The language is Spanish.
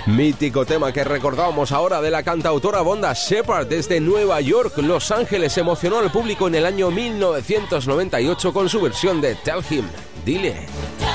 Mítico tema que recordábamos ahora de la cantautora Vonda Shepard desde Nueva York, Los Ángeles. Emocionó al público en el año 1998 con su versión de Tell Him, Dile.